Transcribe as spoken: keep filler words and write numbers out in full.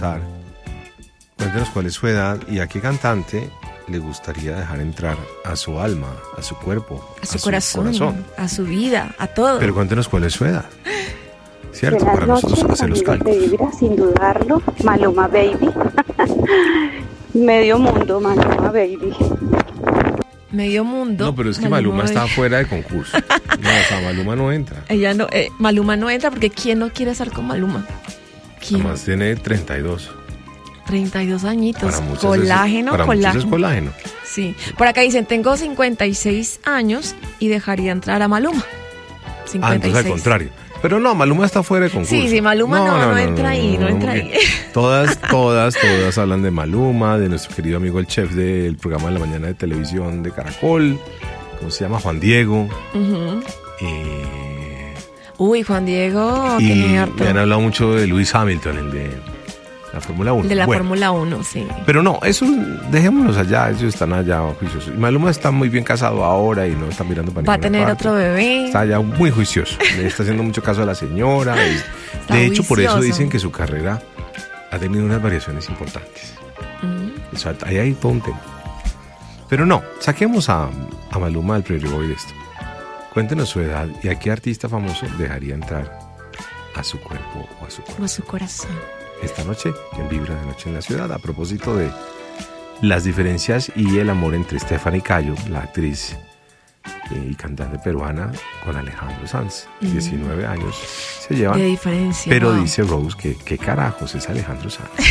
preguntar, cuéntenos cuál es su edad y a qué cantante le gustaría dejar entrar a su alma, a su cuerpo, a su, a su corazón, corazón, a su vida, a todo. Pero cuéntenos cuál es su edad. ¿Cierto? Para nosotros hacer los cálculos. Vibra, sin dudarlo, Maluma Baby. Medio mundo, Maluma Baby. Medio mundo. No, pero es que Maluma, Maluma está fuera de concurso. No, o sea, Maluma no entra. Ella no, eh, Maluma no entra porque ¿quién no quiere estar con Maluma? ¿Quién? Además tiene treinta y dos. treinta y dos añitos. Para colágeno, es, para colágeno. Muchos es colágeno. Sí. Por acá dicen, tengo cincuenta y seis años y dejaría entrar a Maluma. cincuenta y seis. Ah, entonces al contrario. Pero no, Maluma está fuera de concurso. Sí, sí, Maluma no, no, no, no entra no, ahí, no, no entra ahí. Todas, todas, todas hablan de Maluma, de nuestro querido amigo el chef del programa de la mañana de televisión de Caracol, ¿cómo se llama? Juan Diego. Uh-huh. Eh, Uy, Juan Diego. Y me han hablado mucho de Lewis Hamilton, el de la Fórmula uno. De la bueno, Fórmula uno, sí. Pero no, eso dejémonos allá, ellos están allá juiciosos. Maluma está muy bien casado ahora y no está mirando para Va a tener parte. Otro bebé. Está ya muy juicioso, le está haciendo mucho caso a la señora. Y, de hecho, juicioso. Por eso dicen que su carrera ha tenido unas variaciones importantes. Uh-huh. O sea, ahí hay todo un tema. Pero no, saquemos a, a Maluma del prioridad de esto. Cuéntenos su edad y a qué artista famoso dejaría entrar a su cuerpo o a su corazón. O a su corazón. Esta noche, en Vibra de Noche en la Ciudad, a propósito de las diferencias y el amor entre Stephanie Cayo, la actriz eh, y cantante peruana, con Alejandro Sanz. Mm. diecinueve años se llevan. De diferencia. Pero wow. dice Rose que qué carajos es Alejandro Sanz.